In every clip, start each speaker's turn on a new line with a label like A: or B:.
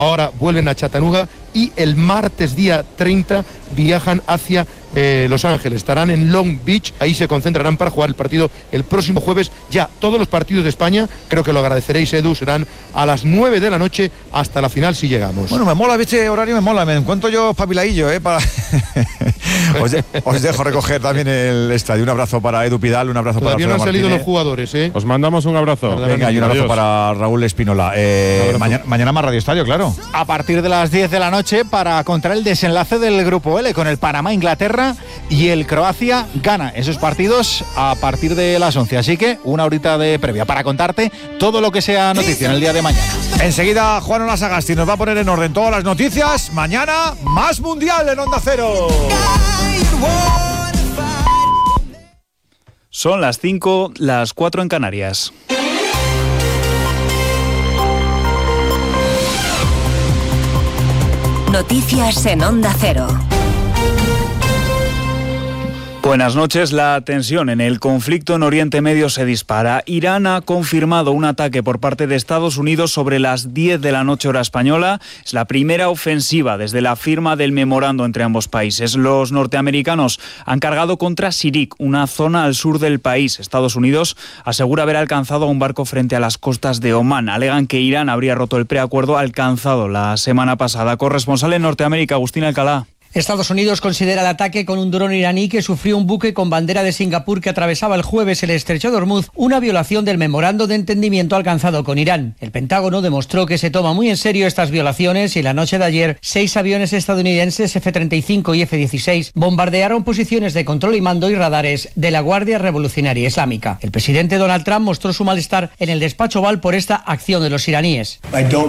A: ahora vuelven a Chattanooga y el martes día 30 viajan hacia Los Ángeles. Estarán en Long Beach, ahí se concentrarán para jugar el partido el próximo jueves. Ya todos los partidos de España, creo que lo agradeceréis, Edu, serán a las 9 de la noche hasta la final si llegamos.
B: Bueno, me mola, este horario me mola, me encuentro yo espabiladillo, para... os dejo recoger también el estadio. Un abrazo para Edu Pidal, un abrazo
A: Todavía
B: para
A: no han
B: Martínez.
A: salido los jugadores,
C: Os mandamos un abrazo.
B: Venga, y un abrazo para Raúl Espínola. Mañana más Radio Estadio, claro.
D: A partir de las 10 de la noche para contar el desenlace del Grupo L con el Panamá-Inglaterra y el Croacia-Ghana. Esos partidos a partir de las 11. Así que una horita de previa para contarte todo lo que sea noticia en el día de mañana.
B: Enseguida Juan Olasagasti nos va a poner en orden todas las noticias. Mañana más Mundial en Onda Cero.
E: Son las 5, las 4 en Canarias.
F: Noticias en Onda Cero.
E: Buenas noches. La tensión en el conflicto en Oriente Medio se dispara. Irán ha confirmado un ataque por parte de Estados Unidos sobre las 10 de la noche hora española. Es la primera ofensiva desde la firma del memorando entre ambos países. Los norteamericanos han cargado contra Sirik, una zona al sur del país. Estados Unidos asegura haber alcanzado a un barco frente a las costas de Omán. Alegan que Irán habría roto el preacuerdo alcanzado la semana pasada. Corresponsal en Norteamérica, Agustín Alcalá.
G: Estados Unidos considera el ataque con un dron iraní que sufrió un buque con bandera de Singapur que atravesaba el jueves el estrecho de Hormuz una violación del memorando de entendimiento alcanzado con Irán. El Pentágono demostró que se toma muy en serio estas violaciones y la noche de ayer 6 aviones estadounidenses F-35 y F-16 bombardearon posiciones de control y mando y radares de la Guardia Revolucionaria Islámica. El presidente Donald Trump mostró su malestar en el despacho Oval por esta acción de los iraníes.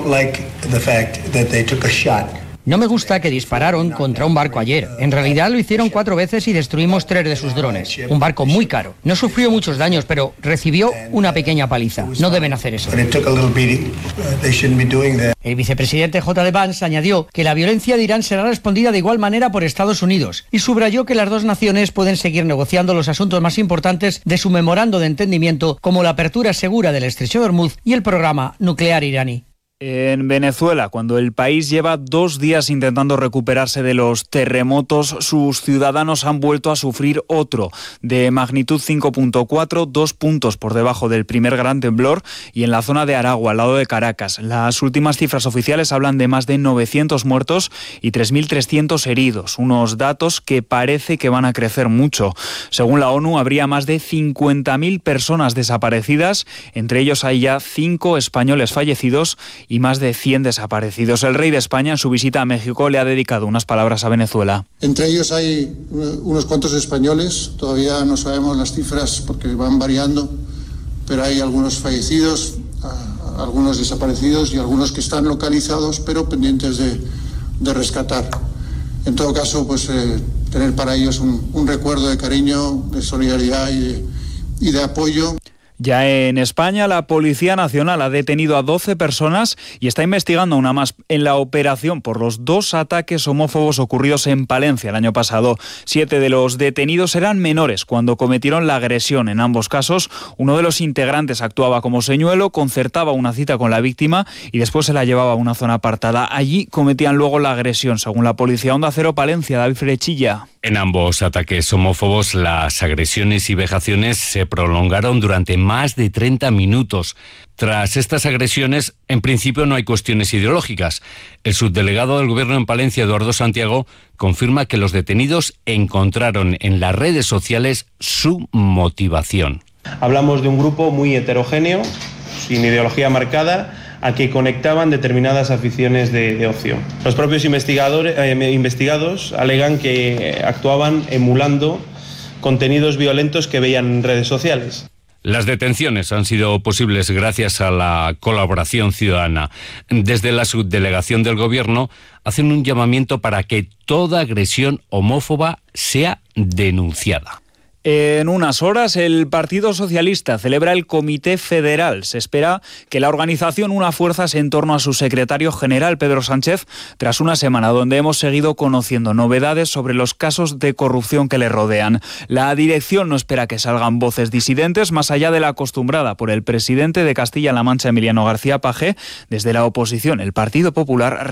G: No me gusta que dispararon contra un barco ayer. En realidad lo hicieron 4 veces y destruimos 3 de sus drones. Un barco muy caro. No sufrió muchos daños, pero recibió una pequeña paliza. No deben hacer eso. El vicepresidente J.D. Vance añadió que la violencia de Irán será respondida de igual manera por Estados Unidos y subrayó que las dos naciones pueden seguir negociando los asuntos más importantes de su memorando de entendimiento, como la apertura segura del estrecho de Hormuz y el programa nuclear iraní.
E: En Venezuela, cuando el país lleva 2 días intentando recuperarse de los terremotos, sus ciudadanos han vuelto a sufrir otro de magnitud 5.4, 2 puntos por debajo del primer gran temblor, y en la zona de Aragua, al lado de Caracas. Las últimas cifras oficiales hablan de más de 900 muertos y 3.300 heridos, unos datos que parece que van a crecer mucho. Según la ONU, habría más de 50.000 personas desaparecidas, entre ellos hay ya 5 españoles fallecidos y más de 100 desaparecidos. El rey de España, en su visita a México, le ha dedicado unas palabras a Venezuela.
H: Entre ellos hay unos cuantos españoles, todavía no sabemos las cifras porque van variando, pero hay algunos fallecidos, algunos desaparecidos y algunos que están localizados pero pendientes de rescatar. En todo caso, pues tener para ellos un recuerdo de cariño, de solidaridad y de apoyo.
E: Ya en España, la Policía Nacional ha detenido a 12 personas y está investigando una más en la operación por los 2 ataques homófobos ocurridos en Palencia el año pasado. 7 de los detenidos eran menores cuando cometieron la agresión. En ambos casos, uno de los integrantes actuaba como señuelo, concertaba una cita con la víctima y después se la llevaba a una zona apartada. Allí cometían luego la agresión, según la policía. Onda Cero, Palencia, David Frechilla.
I: En ambos ataques homófobos, las agresiones y vejaciones se prolongaron durante más de 30 minutos. Tras estas agresiones, en principio no hay cuestiones ideológicas. El subdelegado del Gobierno en Palencia, Eduardo Santiago, confirma que los detenidos encontraron en las redes sociales su motivación.
J: Hablamos de un grupo muy heterogéneo, sin ideología marcada, a que conectaban determinadas aficiones de ocio. Los propios investigados alegan que actuaban emulando contenidos violentos que veían en redes sociales.
I: Las detenciones han sido posibles gracias a la colaboración ciudadana. Desde la subdelegación del Gobierno hacen un llamamiento para que toda agresión homófoba sea denunciada.
E: En unas horas, el Partido Socialista celebra el Comité Federal. Se espera que la organización una fuerzas en torno a su secretario general, Pedro Sánchez, tras una semana donde hemos seguido conociendo novedades sobre los casos de corrupción que le rodean. La dirección no espera que salgan voces disidentes, más allá de la acostumbrada por el presidente de Castilla-La Mancha, Emiliano García Paje. Desde la oposición, el Partido Popular